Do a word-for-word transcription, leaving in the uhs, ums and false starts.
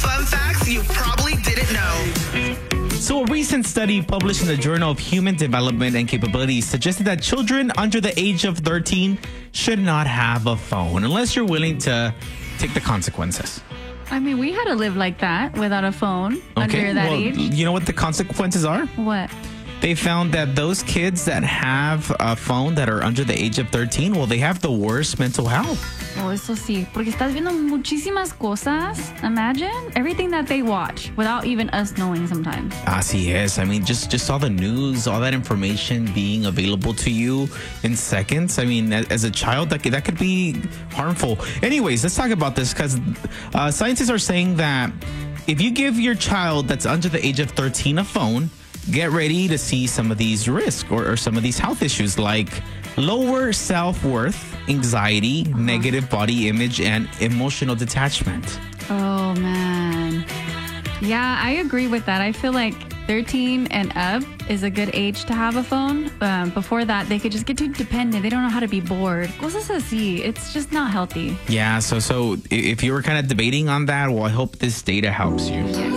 fun facts you probably didn't know. So a recent study published in the Journal of Human Development and Capabilities suggested that children under the age of thirteen should not have a phone unless you're willing to take the consequences. I mean, we had to live like that without a phone Okay, under that well, age. you know what the consequences are? What? They found that those kids that have a phone that are under the age of thirteen, well, they have the worst mental health. Oh, eso sí. Porque estás viendo muchísimas cosas. Imagine everything that they watch without even us knowing sometimes. Así es. I mean, just, just all the news, all that information being available to you in seconds. I mean, as a child, that could, that could be harmful. Anyways, let's talk about this because uh, scientists are saying that if you give your child that's under the age of thirteen a phone, get ready to see some of these risks or, or some of these health issues like lower self-worth, anxiety, uh-huh. negative body image, and emotional detachment. Oh, man. Yeah, I agree with that. I feel like thirteen and up is a good age to have a phone. Um, before that, they could just get too dependent. They don't know how to be bored. Cosas así. It's just not healthy. Yeah, so so if you were kind of debating on that, well, I hope this data helps you.